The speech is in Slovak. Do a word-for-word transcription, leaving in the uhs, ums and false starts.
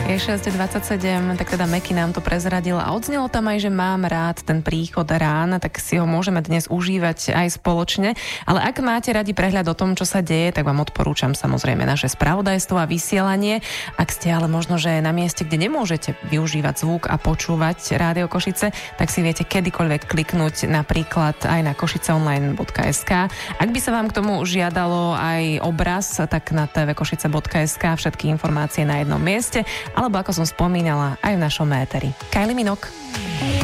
Je šesť dvadsaťsedem, tak teda Meky nám to prezradil a odznelo tam aj, že mám rád ten príchod rán, tak si ho môžeme dnes užívať aj spoločne. Ale ak máte radi prehľad o tom, čo sa deje, tak vám odporúčam samozrejme naše spravodajstvo a vysielanie. Ak ste ale možno, že na mieste, kde nemôžete využívať zvuk a počúvať Rádio Košice, tak si viete kedykoľvek kliknúť napríklad aj na košiceonline bodka es ká. Ak by sa vám k tomu žiadalo aj obraz, tak na tvkošice bodka es ká všetky informácie na jednom mieste, alebo ako som spomínala, aj v našom éteri. Kylie Minogue.